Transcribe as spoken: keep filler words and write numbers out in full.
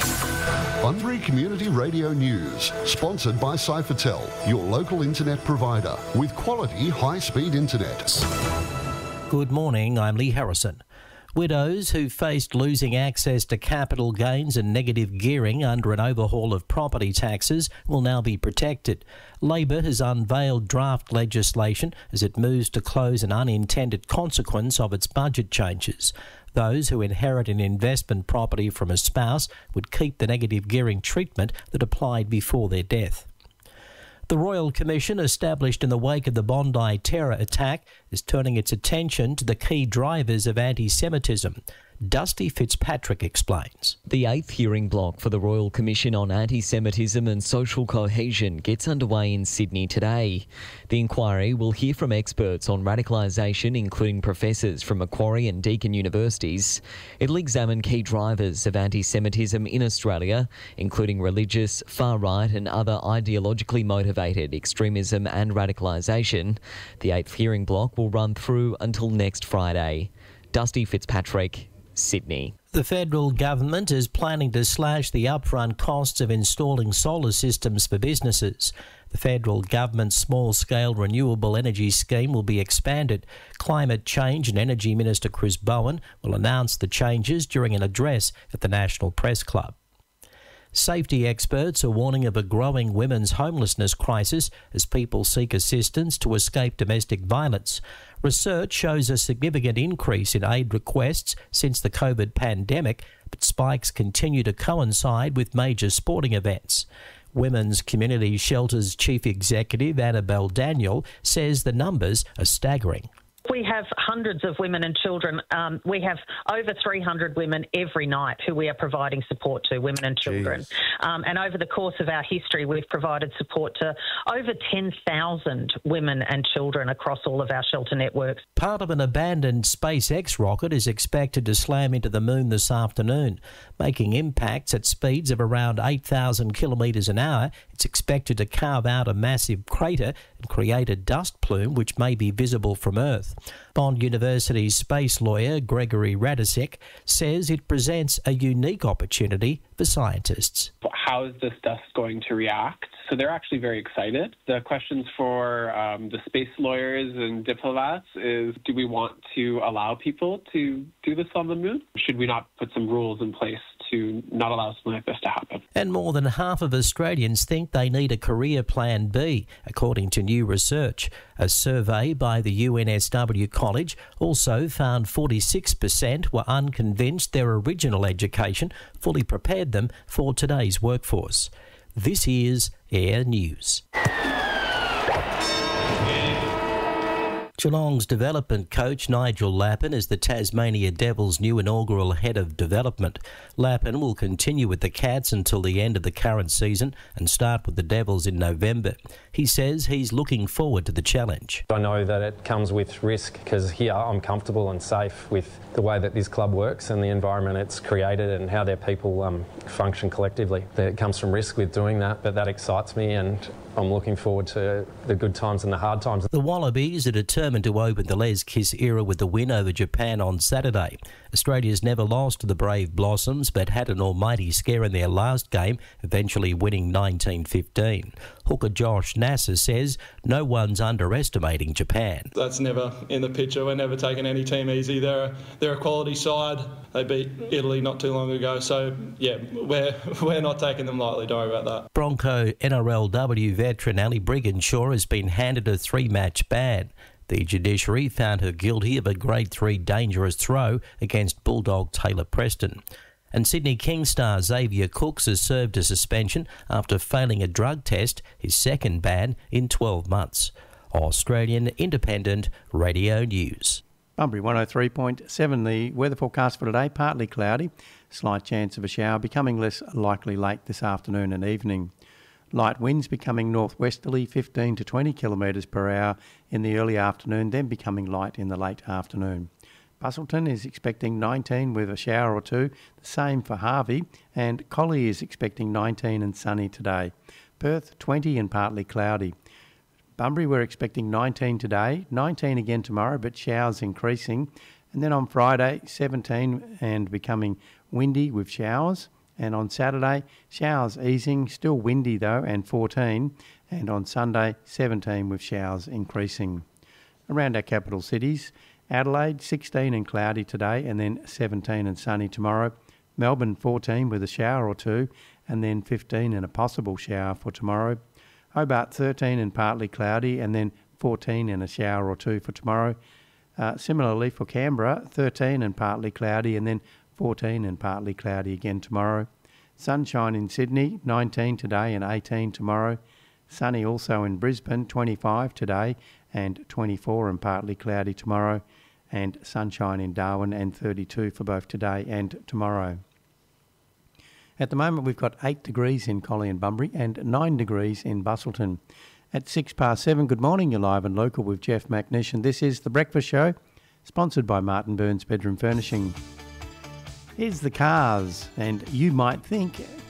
Bunbury Community Radio News, sponsored by Cyphertel, your local internet provider with quality high-speed internet. Good morning, I'm Lee Harrison. Widows who faced losing access to capital gains and negative gearing under an overhaul of property taxes will now be protected. Labor has unveiled draft legislation as it moves to close an unintended consequence of its budget changes. Those who inherit an investment property from a spouse would keep the negative gearing treatment that applied before their death. The Royal Commission, established in the wake of the Bondi terror attack, is turning its attention to the key drivers of anti-Semitism. Dusty Fitzpatrick explains. The eighth hearing block for the Royal Commission on Anti-Semitism and Social Cohesion gets underway in Sydney today. The inquiry will hear from experts on radicalisation, including professors from Macquarie and Deakin universities. It'll examine key drivers of anti-Semitism in Australia, including religious, far-right and other ideologically motivated extremism and radicalisation. The eighth hearing block will run through until next Friday. Dusty Fitzpatrick, Sydney. The federal government is planning to slash the upfront costs of installing solar systems for businesses. The federal government's small-scale renewable energy scheme will be expanded. Climate Change and Energy Minister Chris Bowen will announce the changes during an address at the National Press Club. Safety experts are warning of a growing women's homelessness crisis as people seek assistance to escape domestic violence. Research shows a significant increase in aid requests since the COVID pandemic, but spikes continue to coincide with major sporting events. Women's Community Shelters Chief Executive Annabelle Daniel says the numbers are staggering. We have hundreds of women and children. Um, we have over three hundred women every night who we are providing support to, women and children. Um, and over the course of our history, we've provided support to over ten thousand women and children across all of our shelter networks. Part of an abandoned SpaceX rocket is expected to slam into the moon this afternoon, making impacts at speeds of around eight thousand kilometres an hour. It's expected to carve out a massive crater and create a dust plume which may be visible from Earth. Bond University's space lawyer Gregory Radisek says it presents a unique opportunity for scientists. How is this dust going to react? So they're actually very excited. The questions for um, the space lawyers and diplomats is, do we want to allow people to do this on the moon? Should we not put some rules in place to not allow something like this to happen? And more than half of Australians think they need a career plan B, according to new research. A survey by the U N S W College also found forty-six percent were unconvinced their original education fully prepared them for today's workforce. This is Air News. Geelong's development coach Nigel Lappin is the Tasmania Devils' new inaugural head of development. Lappin will continue with the Cats until the end of the current season and start with the Devils in November. He says he's looking forward to the challenge. I know that it comes with risk because here I'm comfortable and safe with the way that this club works and the environment it's created and how their people um, function collectively. There comes some risk with doing that, but that excites me and I'm looking forward to the good times and the hard times. The Wallabies are determined to open the Les Kiss era with the win over Japan on Saturday. Australia's never lost to the Brave Blossoms but had an almighty scare in their last game, eventually winning nineteen fifteen. Hooker Josh Nasser says no one's underestimating Japan. That's never in the picture. We're never taking any team easy. They're a, they're a quality side. They beat Italy not too long ago. So, yeah, we're, we're not taking them lightly. Don't worry about that. Bronco N R L W veteran Ali Brigginshaw has been handed a three-match ban. The judiciary found her guilty of a Grade three dangerous throw against Bulldog Taylor Preston. And Sydney King star Xavier Cooks has served a suspension after failing a drug test, his second ban in twelve months. Australian Independent Radio News. Bunbury one oh three point seven. The weather forecast for today, partly cloudy, slight chance of a shower, becoming less likely late this afternoon and evening. Light winds becoming northwesterly, fifteen to twenty kilometres per hour in the early afternoon, then becoming light in the late afternoon. Busselton is expecting nineteen with a shower or two, the same for Harvey, and Collie is expecting nineteen and sunny today. Perth twenty and partly cloudy. Bunbury we're expecting nineteen today, nineteen again tomorrow, but showers increasing. And then on Friday, seventeen and becoming windy with showers. And on Saturday, showers easing, still windy though, and fourteen. And on Sunday, seventeen with showers increasing. Around our capital cities, Adelaide, sixteen and cloudy today, and then seventeen and sunny tomorrow. Melbourne, fourteen with a shower or two, and then fifteen and a possible shower for tomorrow. Hobart, thirteen and partly cloudy, and then fourteen and a shower or two for tomorrow. Uh, similarly for Canberra, thirteen and partly cloudy, and then fourteen and partly cloudy again tomorrow. Sunshine in Sydney, nineteen today and eighteen tomorrow. Sunny also in Brisbane, twenty-five today and twenty-four and partly cloudy tomorrow. And sunshine in Darwin and thirty-two for both today and tomorrow. At the moment we've got eight degrees in Collie and Bunbury and nine degrees in Busselton. At six past seven, good morning, you're live and local with Jeff McNish, and this is The Breakfast Show, sponsored by Martin Burns Bedroom Furnishing. Here's the Cars, and you might think